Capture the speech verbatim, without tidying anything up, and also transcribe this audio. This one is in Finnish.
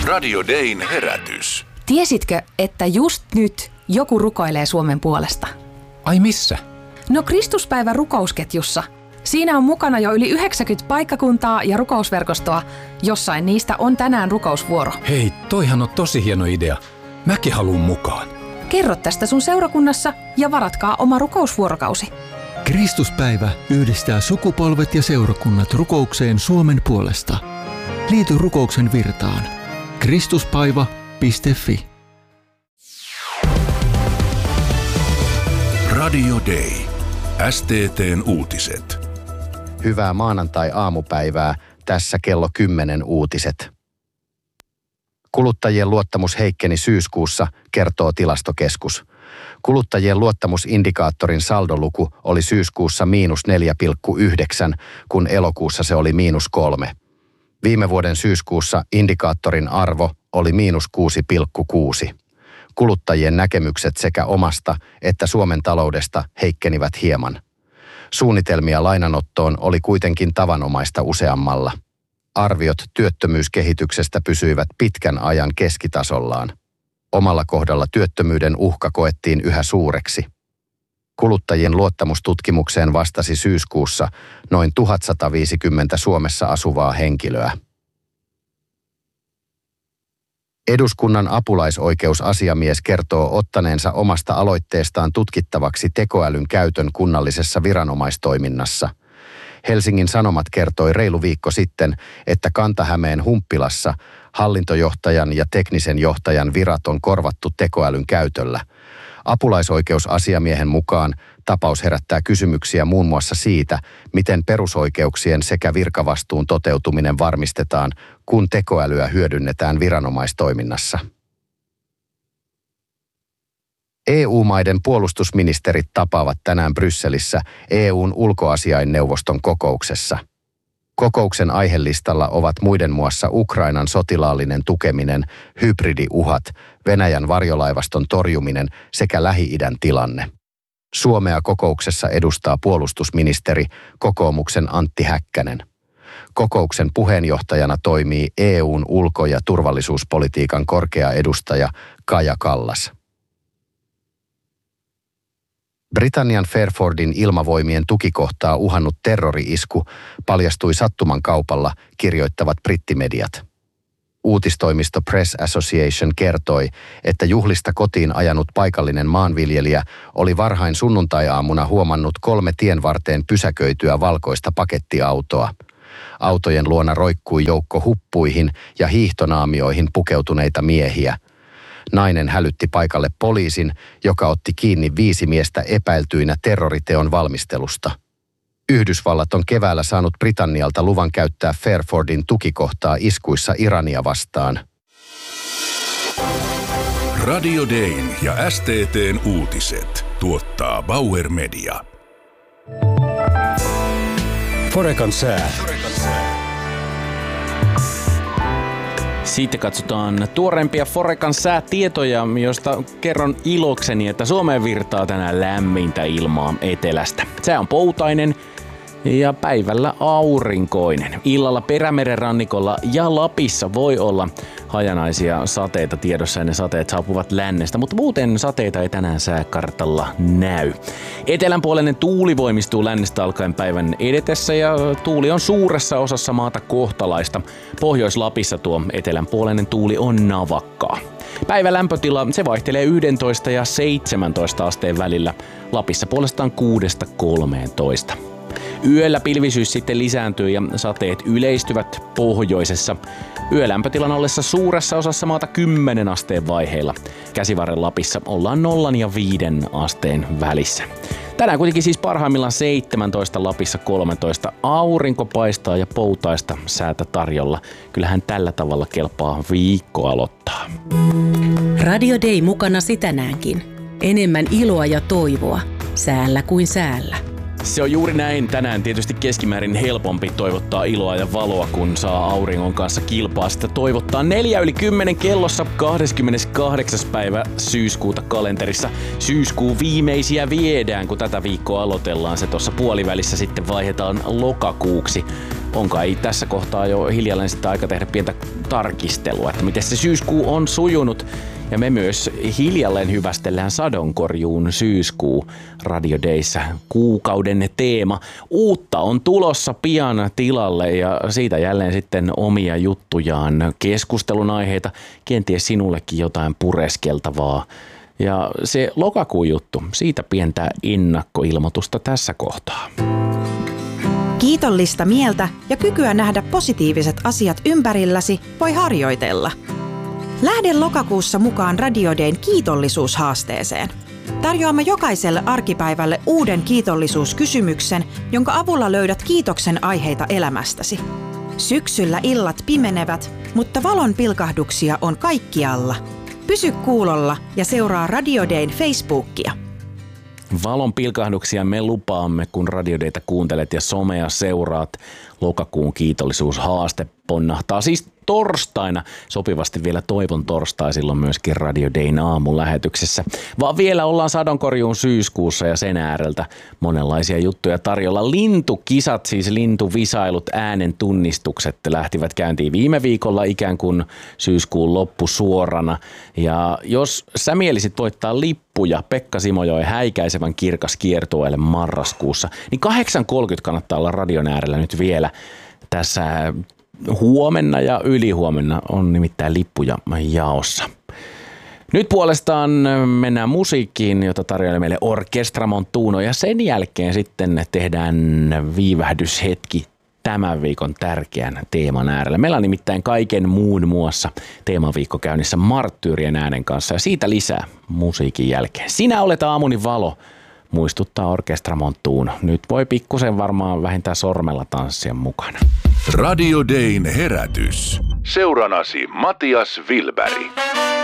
Radio Dayn herätys. Tiesitkö, että just nyt joku rukoilee Suomen puolesta? Ai missä? No Kristuspäivän rukousketjussa. Siinä on mukana jo yli yhdeksänkymmentä paikkakuntaa ja rukousverkostoa. Jossain niistä on tänään rukousvuoro. Hei, toihan on tosi hieno idea. Mäkin haluun mukaan. Kerro tästä sun seurakunnassa ja varatkaa oma rukousvuorokausi. Kristuspäivä yhdistää sukupolvet ja seurakunnat rukoukseen Suomen puolesta. Liity rukouksen virtaan. Kristuspaiva piste fi. Radio Day. S T T:n uutiset. Hyvää maanantai-aamupäivää. Tässä kello kymmenen uutiset. Kuluttajien luottamus heikkeni syyskuussa, kertoo Tilastokeskus. Kuluttajien luottamusindikaattorin saldoluku oli syyskuussa miinus neljä pilkku yhdeksän, kun elokuussa se oli miinus kolme. Viime vuoden syyskuussa indikaattorin arvo oli miinus kuusi pilkku kuusi. Kuluttajien näkemykset sekä omasta että Suomen taloudesta heikkenivät hieman. Suunnitelmia lainanottoon oli kuitenkin tavanomaista useammalla. Arviot työttömyyskehityksestä pysyivät pitkän ajan keskitasollaan. Omalla kohdalla työttömyyden uhka koettiin yhä suureksi. Kuluttajien luottamustutkimukseen vastasi syyskuussa noin tuhatsataviisikymmentä Suomessa asuvaa henkilöä. Eduskunnan apulaisoikeusasiamies kertoo ottaneensa omasta aloitteestaan tutkittavaksi tekoälyn käytön kunnallisessa viranomaistoiminnassa. Helsingin Sanomat kertoi reilu viikko sitten, että Kanta-Hämeen Humppilassa hallintojohtajan ja teknisen johtajan virat on korvattu tekoälyn käytöllä. Apulaisoikeusasiamiehen mukaan tapaus herättää kysymyksiä muun muassa siitä, miten perusoikeuksien sekä virkavastuun toteutuminen varmistetaan, kun tekoälyä hyödynnetään viranomaistoiminnassa. E U-maiden puolustusministerit tapaavat tänään Brysselissä E U:n ulkoasiainneuvoston kokouksessa. Kokouksen aihelistalla ovat muiden muassa Ukrainan sotilaallinen tukeminen, hybridiuhat, Venäjän varjolaivaston torjuminen sekä Lähi-idän tilanne. Suomea kokouksessa edustaa puolustusministeri, kokoomuksen Antti Häkkänen. Kokouksen puheenjohtajana toimii E U:n ulko- ja turvallisuuspolitiikan korkea edustaja Kaja Kallas. Britannian Fairfordin ilmavoimien tukikohtaa uhannut terrori-isku paljastui sattuman kaupalla, kirjoittavat brittimediat. Uutistoimisto Press Association kertoi, että juhlista kotiin ajanut paikallinen maanviljelijä oli varhain sunnuntai-aamuna huomannut kolme tienvarteen pysäköityä valkoista pakettiautoa. Autojen luona roikkui joukko huppuihin ja hiihtonaamioihin pukeutuneita miehiä. Nainen hälytti paikalle poliisin, joka otti kiinni viisi miestä epäiltyinä terroriteon valmistelusta. Yhdysvallat on keväällä saanut Britannialta luvan käyttää Fairfordin tukikohtaa iskuissa Irania vastaan. Radio Dayn ja S T T:n uutiset tuottaa Bauer Media. Forecan sää. Sitten katsotaan tuoreimpia Forecan säätietoja, josta kerron ilokseni, että Suomeen virtaa tänään lämmintä ilmaa etelästä. Sää on poutainen ja päivällä aurinkoinen. Illalla Perämeren rannikolla ja Lapissa voi olla hajanaisia sateita tiedossa ja ne sateet saapuvat lännestä, mutta muuten sateita ei tänään sääkartalla näy. Etelänpuoleinen tuuli voimistuu lännestä alkaen päivän edetessä ja tuuli on suuressa osassa maata kohtalaista. Pohjois-Lapissa tuo etelänpuoleinen tuuli on navakkaa. Päivän lämpötila se vaihtelee yksitoista ja seitsemäntoista asteen välillä. Lapissa puolestaan kuudesta kolmeentoista. Yöllä pilvisyys sitten lisääntyy ja sateet yleistyvät pohjoisessa. Yölämpötilan ollessa suuressa osassa maata kymmenen asteen vaiheilla. Käsivarren Lapissa ollaan nollan ja viiden asteen välissä. Tänään kuitenkin siis parhaimmillaan seitsemäntoista, Lapissa kolmetoista. Aurinko paistaa ja poutaista säätä tarjolla. Kyllähän tällä tavalla kelpaa viikko aloittaa. Radio Day mukanasi tänäänkin. Enemmän iloa ja toivoa. Säällä kuin säällä. Se on juuri näin. Tänään tietysti keskimäärin helpompi toivottaa iloa ja valoa, kun saa auringon kanssa kilpaa. Sitä toivottaa neljä yli kymmenen kellossa kahdeskymmeneskahdeksas päivä syyskuuta kalenterissa. Syyskuun viimeisiä viedään, kun tätä viikkoa aloitellaan. Se tuossa puolivälissä sitten vaihdetaan lokakuuksi. onko ei tässä kohtaa jo hiljalleen sitten aika tehdä pientä tarkistelua, että miten se syyskuu on sujunut. Ja me myös hiljalleen hyvästellään sadonkorjuun syyskuu Radio Dayssä, kuukauden teema. Uutta on tulossa pian tilalle ja siitä jälleen sitten omia juttujaan, keskustelun aiheita, kenties sinullekin jotain pureskeltavaa. Ja se lokakuun juttu, siitä pientä ennakkoilmoitusta tässä kohtaa. Kiitollista mieltä ja kykyä nähdä positiiviset asiat ympärilläsi voi harjoitella. Lähde lokakuussa mukaan Radio Dayn kiitollisuushaasteeseen. Tarjoamme jokaiselle arkipäivälle uuden kiitollisuuskysymyksen, jonka avulla löydät kiitoksen aiheita elämästäsi. Syksyllä illat pimenevät, mutta valon pilkahduksia on kaikkialla. Pysy kuulolla ja seuraa Radio Dayn Facebookia. Valon pilkahduksia me lupaamme, kun Radio Daytä kuuntelet ja somea seuraat. Lokakuun kiitollisuushaaste ponnahtaa siis torstaina. Sopivasti vielä toivon torstai silloin myöskin Radio Dayn aamulähetyksessä. Vaan vielä ollaan sadonkorjuun syyskuussa ja sen ääreltä monenlaisia juttuja tarjolla. Lintukisat, siis lintuvisailut, äänen tunnistukset lähtivät käyntiin viime viikolla ikään kuin syyskuun loppusuorana. Ja jos sä mielisit voittaa lippuja Pekka Simojoen häikäisevän kirkas kiertueelle marraskuussa, niin kahdeksan kolmekymmentä kannattaa olla radion äärellä nyt vielä. Tässä huomenna ja ylihuomenna on nimittäin lippuja jaossa. Nyt puolestaan mennään musiikkiin, jota tarjoilee meille Orchestra Montuno, ja sen jälkeen sitten tehdään viivähdyshetki tämän viikon tärkeän teeman äärellä. Meillä on nimittäin kaiken muun muassa teemaviikko käynnissä Marttyyrien äänen kanssa, ja siitä lisää musiikin jälkeen. Sinä olet aamuni valo, muistuttaa Orchestra Montuno. Nyt voi pikkusen varmaan vähintään sormella tanssia mukana. Radio Dayn herätys. Seuranasi Matias Wilberg.